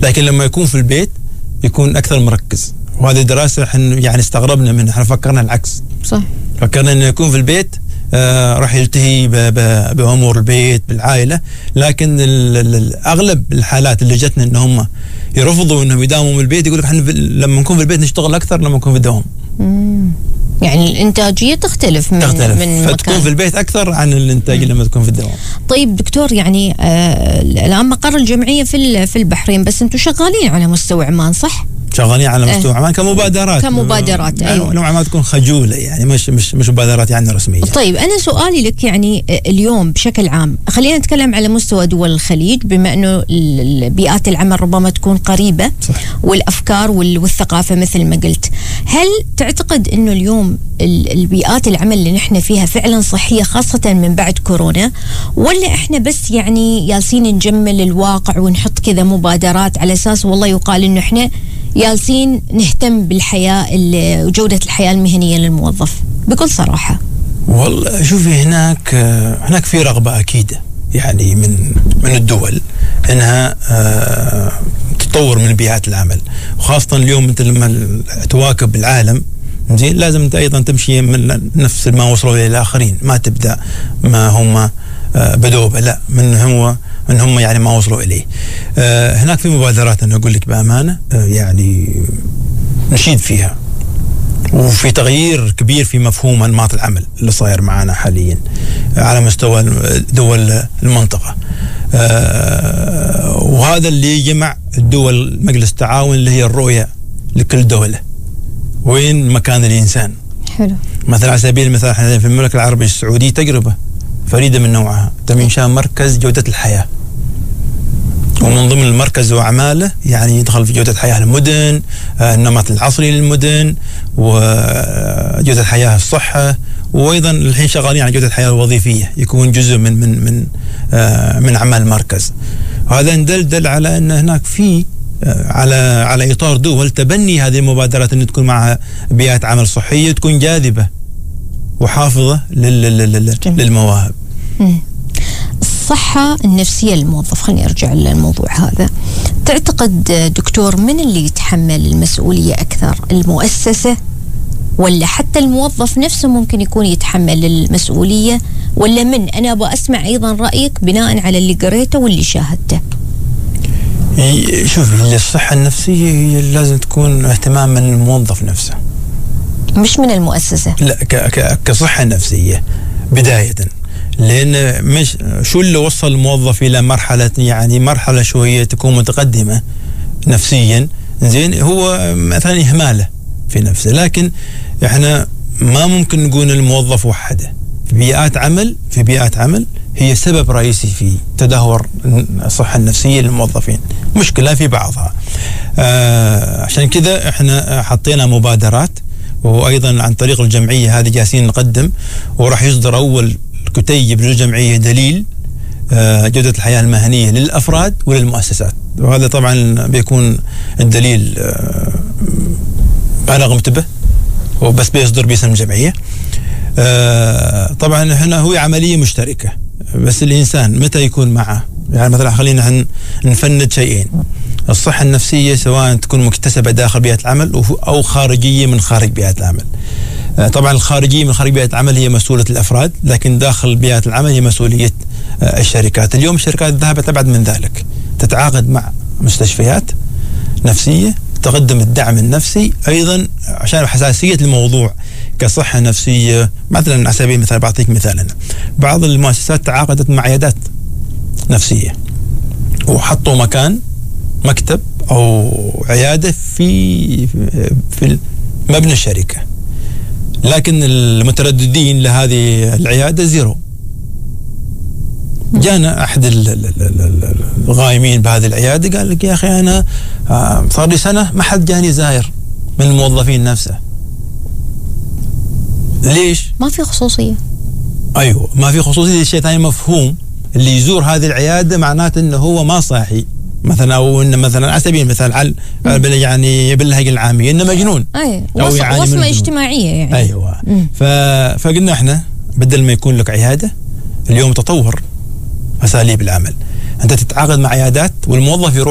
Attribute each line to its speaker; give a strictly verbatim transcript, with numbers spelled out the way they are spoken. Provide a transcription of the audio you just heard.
Speaker 1: لكن لما يكون في البيت يكون اكثر مركز. وهذه دراسه احنا يعني استغربنا منها، احنا فكرنا العكس.
Speaker 2: صح.
Speaker 1: فكرنا انه يكون في البيت آه راح يلتهي بامور البيت بالعائله، لكن اغلب الحالات اللي جتنا ان هم يرفضوا انهم يداوموا من البيت، يقول لك احنا لما نكون في البيت نشتغل اكثر لما نكون في الدوام.
Speaker 2: امم يعني الانتاجيه تختلف من
Speaker 1: تختلف.
Speaker 2: من
Speaker 1: فتكون
Speaker 2: مكان.
Speaker 1: في البيت اكثر عن الانتاجيه لما تكون في الدوام.
Speaker 2: طيب دكتور، يعني آه الان مقر الجمعيه في في البحرين، بس انتم شغالين على مستوى عمان صح؟
Speaker 1: شغالين على مستوى عمان كمبادرات
Speaker 2: كمبادرات ايوه،
Speaker 1: نوعا ما تكون خجوله يعني، مش مش مش مبادرات يعني رسميه.
Speaker 2: طيب انا سؤالي لك يعني اليوم بشكل عام، خلينا نتكلم على مستوى دول الخليج، بما انه بيئات العمل ربما تكون قريبه.
Speaker 1: صح.
Speaker 2: والافكار والثقافه مثل ما قلت، هل تعتقد انه اليوم البيئات العمل اللي نحن فيها فعلا صحيه خاصه من بعد كورونا، ولا احنا بس يعني جالسين نجمل الواقع ونحط كذا مبادرات على اساس والله يقال انه احنا جالسين نهتم بالحياة وجودة الحياة المهنية للموظف بكل صراحة؟
Speaker 1: والله شوفي، هناك هناك في رغبة أكيدة يعني من من الدول إنها تطور من بيئات العمل، وخاصة اليوم أنت لما تواكب العالم زين لازم أنت أيضا تمشي من نفس ما وصلوا إلى الآخرين، ما تبدأ ما هم بدوا به، لا من هو من هم يعني ما وصلوا إليه. آه هناك في مبادرات أنا أقول لك بأمانة آه يعني نشيد فيها، وفي تغيير كبير في مفهوم أنماط العمل اللي صاير معنا حاليا آه على مستوى دول المنطقة. آه وهذا اللي يجمع الدول مجلس التعاون اللي هي الرؤية لكل دولة وين مكان الإنسان.
Speaker 2: حلو.
Speaker 1: مثلا على سبيل المثال احنا في المملكة العربية السعودية تجربة فريدة من نوعها، تم إنشاء مركز جودة الحياة، ومن ضمن المركز وأعماله يعني يدخل في جودة حياة المدن، النمط العصري للمدن، وجودة حياة الصحة، وأيضا الحين شغالين على جودة الحياة الوظيفية يكون جزء من من من من أعمال المركز. وهذا ندل على أن هناك في على على إطار دول تبني هذه المبادرات أن تكون معها بيئات عمل صحية تكون جاذبة وحافظة للمواهب.
Speaker 2: الصحة النفسية للموظف، خليني أرجع للموضوع هذا. تعتقد دكتور من اللي يتحمل المسؤولية أكثر، المؤسسة ولا حتى الموظف نفسه ممكن يكون يتحمل المسؤولية، ولا من؟ أنا أبغى أسمع أيضا رأيك بناء على اللي قريته واللي شاهدته.
Speaker 1: شوفي، الصحة النفسية هي لازم تكون اهتمام من الموظف نفسه
Speaker 2: مش من المؤسسة.
Speaker 1: لا، كصحة نفسية بداية، لأن مش شو اللي وصل الموظف إلى مرحلة يعني مرحلة شوية تكون متقدمة نفسيا زين، هو مثلا إهماله في نفسه. لكن إحنا ما ممكن نقول الموظف وحده، في بيئات عمل في بيئات عمل هي سبب رئيسي في تدهور الصحة النفسية للموظفين، مشكلة في بعضها. آه عشان كذا إحنا حطينا مبادرات، وأيضا عن طريق الجمعية هذه جالسين نقدم، وراح يصدر أول كتيب للجمعية دليل جودة الحياة المهنية للأفراد وللمؤسسات. وهذا طبعا بيكون الدليل بلاغ متبه وبس بيصدر باسم الجمعية. طبعا هنا هو عملية مشتركة، بس الإنسان متى يكون معه، يعني مثلا خلينا نفند شيئين: الصحة النفسية سواء تكون مكتسبة داخل بيئة العمل أو خارجية من خارج بيئة العمل. طبعا الخارجية من خارج بيئة العمل هي مسؤولية الأفراد، لكن داخل بيئة العمل هي مسؤولية الشركات. اليوم الشركات ذهبت أبعد من ذلك، تتعاقد مع مستشفيات نفسية تقدم الدعم النفسي أيضا عشان حساسية الموضوع كصحة نفسية. مثلا على سبيل المثال بعطيك مثالا، بعض المؤسسات تعاقدت مع عيادات نفسية وحطوا مكان مكتب أو عيادة في في مبنى الشركة، لكن المترددين لهذه العيادة زيرو. جانا أحد الغايمين بهذه العيادة قال لك: يا أخي أنا صار لي سنة ما حد جاني زاير من الموظفين نفسه. ليش؟
Speaker 2: ما في خصوصية.
Speaker 1: أيوة، ما في خصوصية. شيء ثاني مفهوم، اللي يزور هذه العيادة معناته إنه هو ما صاحي مثلا، أو إنه مثلا على سبيل المثال على يعني باللهجة العامية إنه مجنون.
Speaker 2: أيوة، وصمة اجتماعية يعني.
Speaker 1: أيوة. ف... فقلنا إحنا بدل ما يكون لك عيادة، اليوم تطور أساليب العمل، أنت تتعاقد مع عيادات والموظف يروح